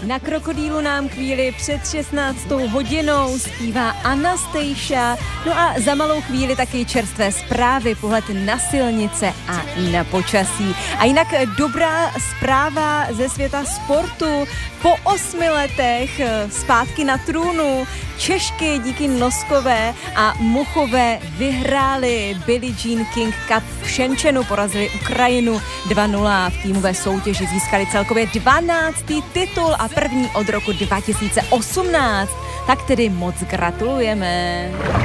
Na Krokodýlu nám chvíli před 16. hodinou zpívá Anastasia. No a za malou chvíli taky čerstvé zprávy, pohled na silnice a na počasí. A jinak dobrá zpráva ze světa sportu. Po 8 letech zpátky na trůnu Češky díky Noskové a Muchové vyhráli Billie Jean King Cup v Šenčenu, porazili Ukrajinu 2-0 v týmové soutěži, získali celkově 12. titul a první od roku 2018. Tak tedy moc gratulujeme.